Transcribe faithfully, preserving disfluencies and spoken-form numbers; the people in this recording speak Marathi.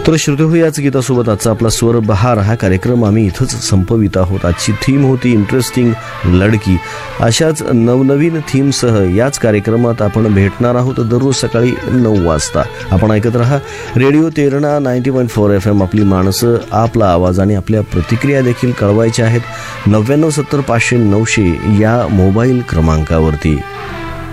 तर श्रोते, याच गीतासोबत आजचा आपला स्वर बहार हा कार्यक्रम आम्ही इथंच संपवित आहोत. आजची थीम होती इंटरेस्टिंग लडकी. अशाच नवनवीन थीमसह याच कार्यक्रमात आपण भेटणार आहोत दररोज सकाळी नऊ वाजता. आपण ऐकत रहा radio Terna ninety point four F M. आपली माणसं, आपला आवाज आणि आपल्या प्रतिक्रिया देखील कळवायच्या आहेत नव्याण्णव सत्तर पाचशे नऊशे या मोबाईल क्रमांकावरती.